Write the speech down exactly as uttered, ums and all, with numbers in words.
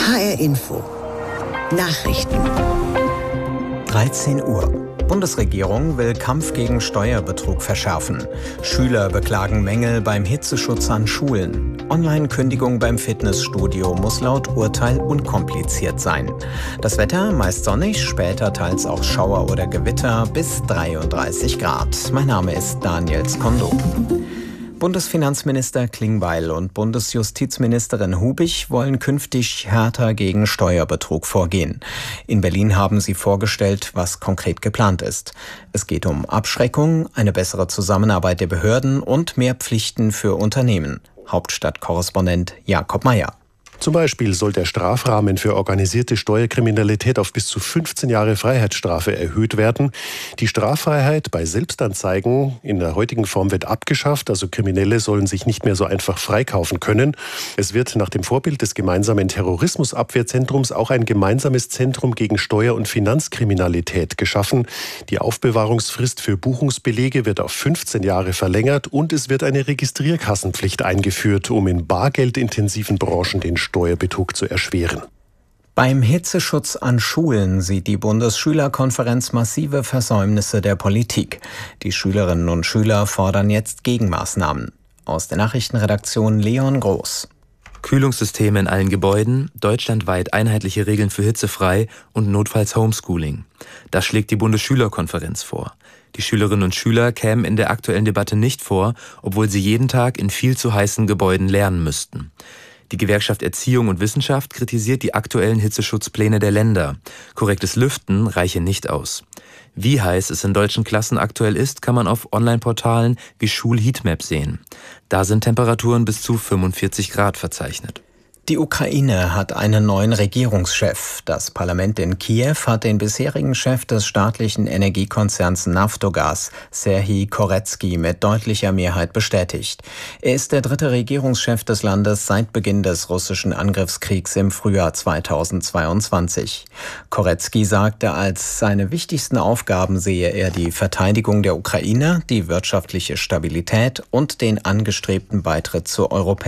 H R Info. Nachrichten. dreizehn Uhr. Bundesregierung will Kampf gegen Steuerbetrug verschärfen. Schüler beklagen Mängel beim Hitzeschutz an Schulen. Online-Kündigung beim Fitnessstudio muss laut Urteil unkompliziert sein. Das Wetter meist sonnig, später teils auch Schauer oder Gewitter bis dreiunddreißig Grad. Mein Name ist Daniel Skondo. Bundesfinanzminister Klingbeil und Bundesjustizministerin Hubig wollen künftig härter gegen Steuerbetrug vorgehen. In Berlin haben sie vorgestellt, was konkret geplant ist. Es geht um Abschreckung, eine bessere Zusammenarbeit der Behörden und mehr Pflichten für Unternehmen. Hauptstadtkorrespondent Jakob Mayer. Zum Beispiel soll der Strafrahmen für organisierte Steuerkriminalität auf bis zu fünfzehn Jahre Freiheitsstrafe erhöht werden. Die Straffreiheit bei Selbstanzeigen in der heutigen Form wird abgeschafft, also Kriminelle sollen sich nicht mehr so einfach freikaufen können. Es wird nach dem Vorbild des gemeinsamen Terrorismusabwehrzentrums auch ein gemeinsames Zentrum gegen Steuer- und Finanzkriminalität geschaffen. Die Aufbewahrungsfrist für Buchungsbelege wird auf fünfzehn Jahre verlängert und es wird eine Registrierkassenpflicht eingeführt, um in bargeldintensiven Branchen den Steuerbetrug zu erschweren. Beim Hitzeschutz an Schulen sieht die Bundesschülerkonferenz massive Versäumnisse der Politik. Die Schülerinnen und Schüler fordern jetzt Gegenmaßnahmen. Aus der Nachrichtenredaktion Leon Groß. Kühlungssysteme in allen Gebäuden, deutschlandweit einheitliche Regeln für hitzefrei und notfalls Homeschooling. Das schlägt die Bundesschülerkonferenz vor. Die Schülerinnen und Schüler kämen in der aktuellen Debatte nicht vor, obwohl sie jeden Tag in viel zu heißen Gebäuden lernen müssten. Die Gewerkschaft Erziehung und Wissenschaft kritisiert die aktuellen Hitzeschutzpläne der Länder. Korrektes Lüften reiche nicht aus. Wie heiß es in deutschen Klassen aktuell ist, kann man auf Online-Portalen wie Schul-Heatmap sehen. Da sind Temperaturen bis zu fünfundvierzig Grad verzeichnet. Die Ukraine hat einen neuen Regierungschef. Das Parlament in Kiew hat den bisherigen Chef des staatlichen Energiekonzerns Naftogaz, Serhij Koretskij, mit deutlicher Mehrheit bestätigt. Er ist der dritte Regierungschef des Landes seit Beginn des russischen Angriffskriegs im Frühjahr zweitausendzweiundzwanzig. Koretskij sagte, als seine wichtigsten Aufgaben sehe er die Verteidigung der Ukraine, die wirtschaftliche Stabilität und den angestrebten Beitritt zur Europäischen